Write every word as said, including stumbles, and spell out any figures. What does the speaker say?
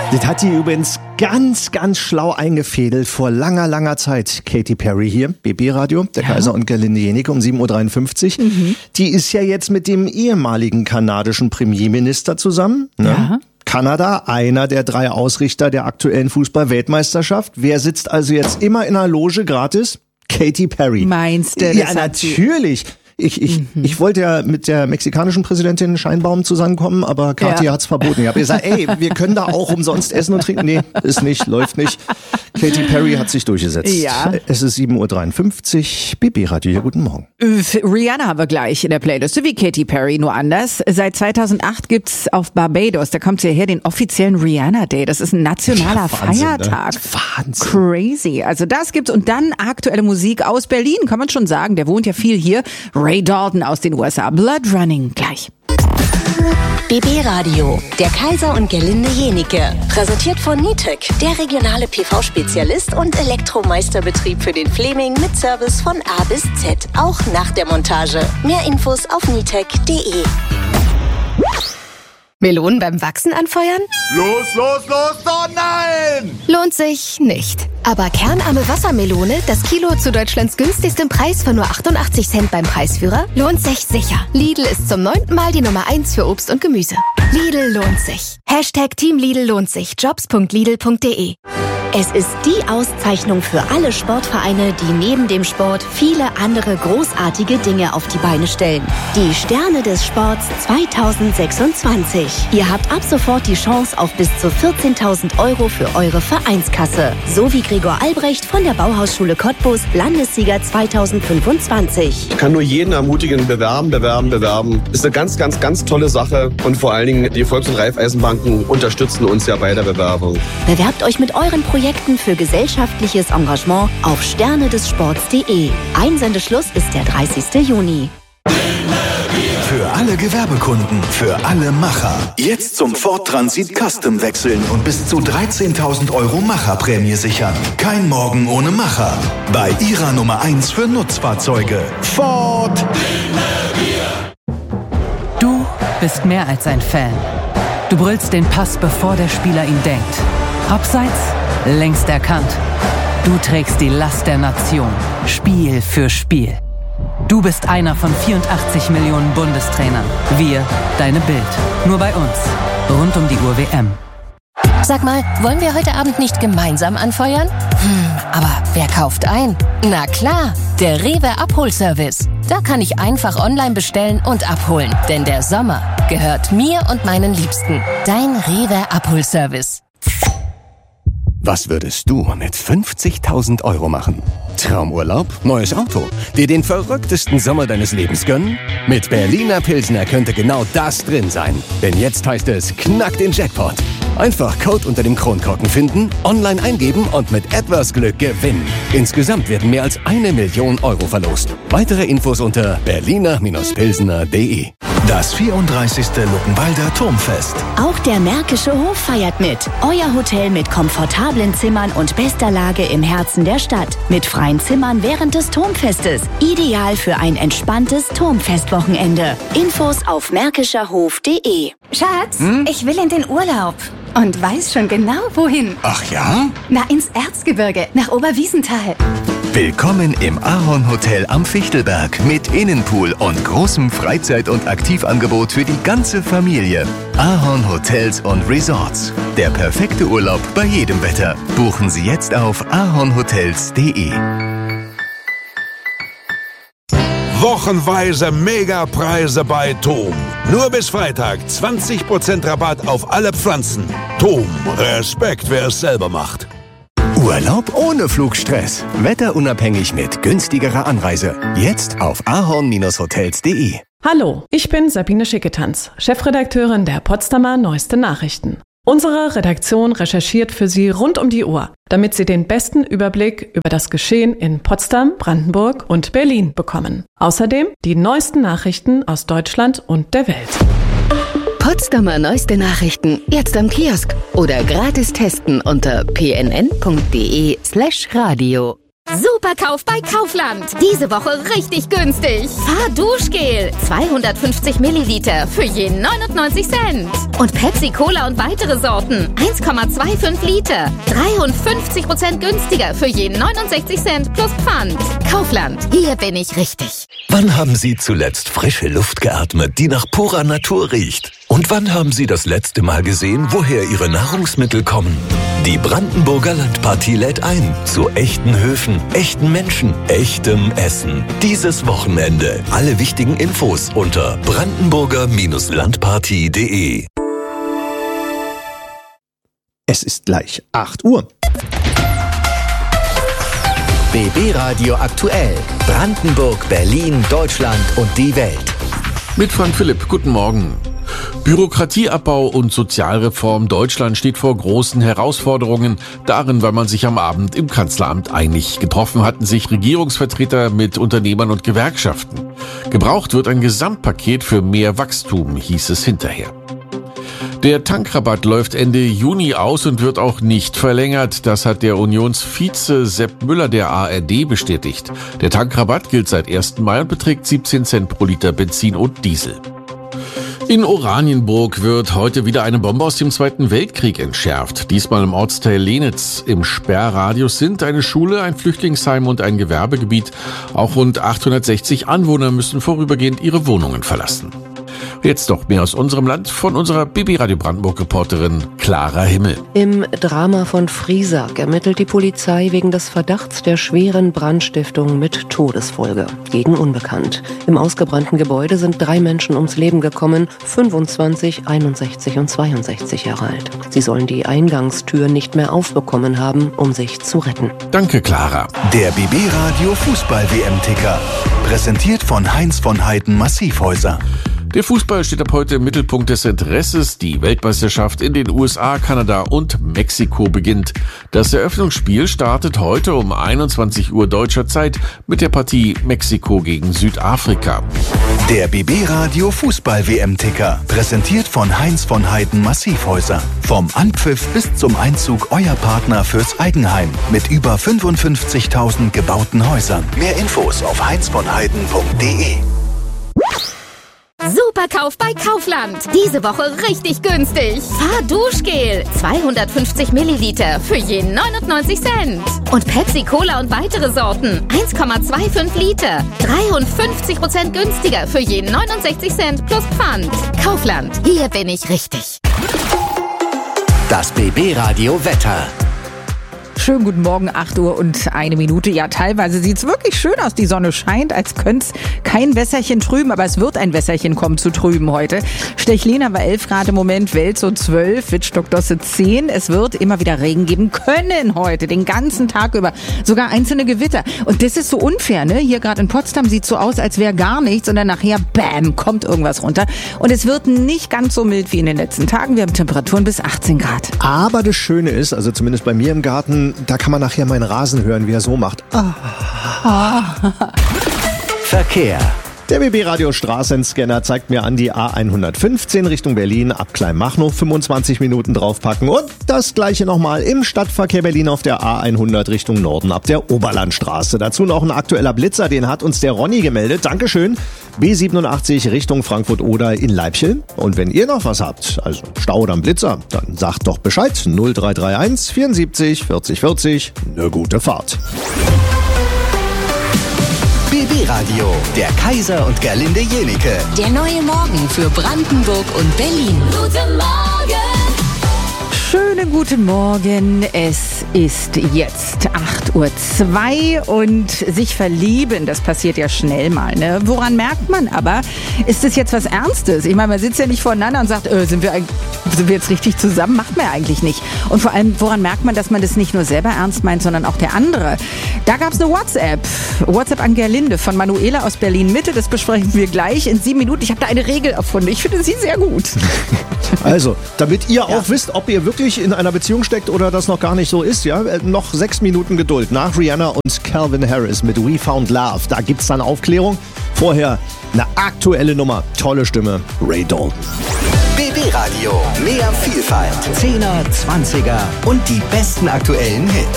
Das hat die übrigens ganz, ganz schlau eingefädelt vor langer, langer Zeit. Katy Perry hier, B B-Radio, der ja. Kaiser und Gerlinde Jenieke um sieben Uhr dreiundfünfzig. Mhm. Die ist ja jetzt mit dem ehemaligen kanadischen Premierminister zusammen. Ne? Ja. Kanada, einer der drei Ausrichter der aktuellen Fußball-Weltmeisterschaft. Wer sitzt also jetzt immer in einer Loge gratis? Katy Perry. Meinst du? Ja, natürlich. Ich, ich, mhm. ich wollte ja mit der mexikanischen Präsidentin Scheinbaum zusammenkommen, aber Kathi ja. hat's verboten. Ich habe gesagt, ey, wir können da auch umsonst essen und trinken. Nee, ist nicht, läuft nicht. Katy Perry hat sich durchgesetzt. Ja. Es ist sieben Uhr dreiundfünfzig. B B-Radio, ja, guten Morgen. Rihanna haben wir gleich in der Playlist, so wie Katy Perry, nur anders. Seit zweitausendacht gibt's auf Barbados, da kommt sie ja her, den offiziellen Rihanna Day. Das ist ein nationaler ja, Wahnsinn, Feiertag. Ne? Wahnsinn. Crazy. Also das gibt's. Und dann aktuelle Musik aus Berlin, kann man schon sagen. Der wohnt ja viel hier. Ray Dalton aus den U S A. Blood Running gleich. B B-Radio, der Kaiser und Gerlinde Jenieke. Präsentiert von Nitec, der regionale P V-Spezialist und Elektromeisterbetrieb für den Fleming mit Service von A bis Z, auch nach der Montage. Mehr Infos auf nitec punkt de. Melonen beim Wachsen anfeuern? Los, los, los, oh nein! Lohnt sich nicht. Aber kernarme Wassermelone, das Kilo zu Deutschlands günstigstem Preis von nur achtundachtzig Cent beim Preisführer, lohnt sich sicher. Lidl ist zum neunten Mal die Nummer eins für Obst und Gemüse. Lidl lohnt sich. Hashtag Team Lidl lohnt sich. jobs punkt lidl punkt de. Es ist die Auszeichnung für alle Sportvereine, die neben dem Sport viele andere großartige Dinge auf die Beine stellen. Die Sterne des Sports zweitausendsechsundzwanzig. Ihr habt ab sofort die Chance auf bis zu vierzehntausend Euro für eure Vereinskasse. So wie Gregor Albrecht von der Bauhausschule Cottbus, Landessieger zweitausendfünfundzwanzig. Ich kann nur jeden ermutigen, bewerben, bewerben, bewerben. Ist eine ganz, ganz, ganz tolle Sache. Und vor allen Dingen, die Volks- und Raiffeisenbanken unterstützen uns ja bei der Bewerbung. Bewerbt euch mit euren Projekten für gesellschaftliches Engagement auf sterne des sports punkt de. Einsendeschluss ist der dreißigsten Juni. Für alle Gewerbekunden, für alle Macher. Jetzt zum Ford Transit Custom wechseln und bis zu dreizehntausend Euro Macherprämie sichern. Kein Morgen ohne Macher. Bei ihrer Nummer eins für Nutzfahrzeuge. Ford. Du bist mehr als ein Fan. Du brüllst den Pass, bevor der Spieler ihn denkt. Abseits? Längst erkannt. Du trägst die Last der Nation. Spiel für Spiel. Du bist einer von vierundachtzig Millionen Bundestrainern. Wir, deine Bild. Nur bei uns. Rund um die Uhr W M. Sag mal, wollen wir heute Abend nicht gemeinsam anfeuern? Hm, aber wer kauft ein? Na klar, der Rewe Abholservice. Da kann ich einfach online bestellen und abholen. Denn der Sommer gehört mir und meinen Liebsten. Dein Rewe Abholservice. Was würdest du mit fünfzigtausend Euro machen? Traumurlaub? Neues Auto? Dir den verrücktesten Sommer deines Lebens gönnen? Mit Berliner Pilsner könnte genau das drin sein. Denn jetzt heißt es, knack den Jackpot. Einfach Code unter dem Kronkorken finden, online eingeben und mit etwas Glück gewinnen. Insgesamt werden mehr als eine Million Euro verlost. Weitere Infos unter berliner Pilsner punkt de. Das vierunddreißigste Luckenwalder Turmfest. Auch der Märkische Hof feiert mit. Euer Hotel mit komfortablen Zimmern und bester Lage im Herzen der Stadt. Mit freien Zimmern während des Turmfestes. Ideal für ein entspanntes Turmfestwochenende. Infos auf märkischer hof punkt de. Schatz, hm? ich will in den Urlaub. Und weiß schon genau, wohin. Ach ja? Na, ins Erzgebirge, nach Oberwiesenthal. Willkommen im Ahorn Hotel am Fichtelberg mit Innenpool und großem Freizeit- und Aktivangebot für die ganze Familie. Ahorn Hotels und Resorts. Der perfekte Urlaub bei jedem Wetter. Buchen Sie jetzt auf ahornhotels punkt de. Wochenweise Megapreise bei Tom. Nur bis Freitag zwanzig Prozent Rabatt auf alle Pflanzen. Tom, Respekt, wer es selber macht. Urlaub ohne Flugstress. Wetterunabhängig mit günstigerer Anreise. Jetzt auf ahorn hotels punkt de. Hallo, ich bin Sabine Schicketanz, Chefredakteurin der Potsdamer Neueste Nachrichten. Unsere Redaktion recherchiert für Sie rund um die Uhr, damit Sie den besten Überblick über das Geschehen in Potsdam, Brandenburg und Berlin bekommen. Außerdem die neuesten Nachrichten aus Deutschland und der Welt. Potsdamer Neueste Nachrichten, jetzt am Kiosk oder gratis testen unter p n n punkt d e slash radio. Superkauf bei Kaufland. Diese Woche richtig günstig. Fahrduschgel. zweihundertfünfzig Milliliter für je neunundneunzig Cent. Und Pepsi Cola und weitere Sorten. eins Komma fünfundzwanzig Liter. dreiundfünfzig Prozent günstiger für je neunundsechzig Cent plus Pfand. Kaufland. Hier bin ich richtig. Wann haben Sie zuletzt frische Luft geatmet, die nach purer Natur riecht? Und wann haben Sie das letzte Mal gesehen, woher Ihre Nahrungsmittel kommen? Die Brandenburger Landpartie lädt ein zu echten Höfen, echten Menschen, echtem Essen. Dieses Wochenende. Alle wichtigen Infos unter brandenburger Landpartie punkt de. Es ist gleich acht Uhr. B B Radio aktuell. Brandenburg, Berlin, Deutschland und die Welt. Mit Frank Philipp, guten Morgen. Bürokratieabbau und Sozialreform. Deutschland steht vor großen Herausforderungen. Darin, weil man sich am Abend im Kanzleramt einig. Getroffen hatten sich Regierungsvertreter mit Unternehmern und Gewerkschaften. Gebraucht wird ein Gesamtpaket für mehr Wachstum, hieß es hinterher. Der Tankrabatt läuft Ende Juni aus und wird auch nicht verlängert. Das hat der Unionsvize Sepp Müller der A R D bestätigt. Der Tankrabatt gilt seit ersten Mai und beträgt siebzehn Cent pro Liter Benzin und Diesel. In Oranienburg wird heute wieder eine Bombe aus dem Zweiten Weltkrieg entschärft. Diesmal im Ortsteil Lenitz. Im Sperrradius sind eine Schule, ein Flüchtlingsheim und ein Gewerbegebiet. Auch rund achthundertsechzig Anwohner müssen vorübergehend ihre Wohnungen verlassen. Jetzt noch mehr aus unserem Land von unserer B B Radio Brandenburg-Reporterin Clara Himmel. Im Drama von Friesack ermittelt die Polizei wegen des Verdachts der schweren Brandstiftung mit Todesfolge gegen Unbekannt. Im ausgebrannten Gebäude sind drei Menschen ums Leben gekommen, fünfundzwanzig, einundsechzig und zweiundsechzig Jahre alt. Sie sollen die Eingangstür nicht mehr aufbekommen haben, um sich zu retten. Danke, Clara. Der B B Radio Fußball-W M-Ticker. Präsentiert von Heinz von Heiden Massivhäuser. Der Fußball steht ab heute im Mittelpunkt des Interesses. Die Weltmeisterschaft in den U S A, Kanada und Mexiko beginnt. Das Eröffnungsspiel startet heute um einundzwanzig Uhr deutscher Zeit mit der Partie Mexiko gegen Südafrika. Der B B Radio Fußball-W M-Ticker. Präsentiert von Heinz von Heiden Massivhäuser. Vom Anpfiff bis zum Einzug euer Partner fürs Eigenheim. Mit über fünfundfünfzigtausend gebauten Häusern. Mehr Infos auf heinz von heiden punkt de. Superkauf bei Kaufland. Diese Woche richtig günstig. Fahrduschgel. zweihundertfünfzig Milliliter für je neunundneunzig Cent. Und Pepsi Cola und weitere Sorten. eins Komma fünfundzwanzig Liter. dreiundfünfzig Prozent günstiger für je neunundsechzig Cent plus Pfand. Kaufland. Hier bin ich richtig. Das B B Radio Wetter. Schönen guten Morgen, acht Uhr und eine Minute. Ja, teilweise sieht's wirklich schön aus. Die Sonne scheint, als könnte es kein Wässerchen trüben, aber es wird ein Wässerchen kommen zu trüben heute. Stechlina war elf Grad im Moment, Wels so zwölf, Wittstock-Dosse zehn. Es wird immer wieder Regen geben können heute, den ganzen Tag über. Sogar einzelne Gewitter. Und das ist so unfair, ne? Hier gerade in Potsdam sieht's so aus, als wäre gar nichts und dann nachher, bam, kommt irgendwas runter. Und es wird nicht ganz so mild wie in den letzten Tagen. Wir haben Temperaturen bis achtzehn Grad. Aber das Schöne ist, also zumindest bei mir im Garten, da kann man nachher meinen Rasen hören, wie er so macht. Ah. Ah. Verkehr. Der B B Radio Straßenscanner zeigt mir an die A hundertfünfzehn Richtung Berlin ab Kleinmachnow, fünfundzwanzig Minuten draufpacken und das gleiche nochmal im Stadtverkehr Berlin auf der A hundert Richtung Norden ab der Oberlandstraße. Dazu noch ein aktueller Blitzer, den hat uns der Ronny gemeldet. Dankeschön. B siebenundachtzig Richtung Frankfurt-Oder in Leipzig. Und wenn ihr noch was habt, also Stau oder ein Blitzer, dann sagt doch Bescheid. null drei drei eins vierundsiebzig vierzig vierzig. Eine gute Fahrt. B B Radio, der Kaiser und Gerlinde Jenike. Der neue Morgen für Brandenburg und Berlin. Guten Morgen. Schönen guten Morgen. Es ist jetzt acht Uhr zwei und sich verlieben, das passiert ja schnell mal. Ne? Woran merkt man aber? Ist es jetzt was Ernstes? Ich meine, man sitzt ja nicht voneinander und sagt, äh, sind wir, sind wir jetzt richtig zusammen? Macht man ja eigentlich nicht. Und vor allem, woran merkt man, dass man das nicht nur selber ernst meint, sondern auch der andere? Da gab es eine WhatsApp. WhatsApp an Gerlinde von Manuela aus Berlin-Mitte. Das besprechen wir gleich in sieben Minuten. Ich habe da eine Regel erfunden. Ich finde sie sehr gut. Also, damit ihr Ja. auch wisst, ob ihr wirklich in einer Beziehung steckt oder das noch gar nicht so ist, ja, äh, noch sechs Minuten Geduld. Nach Rihanna und Calvin Harris mit We Found Love. Da gibt's dann Aufklärung. Vorher eine aktuelle Nummer. Tolle Stimme. Ray Dalton. B B Radio, mehr Vielfalt, Zehner, Zwanziger und die besten aktuellen Hits.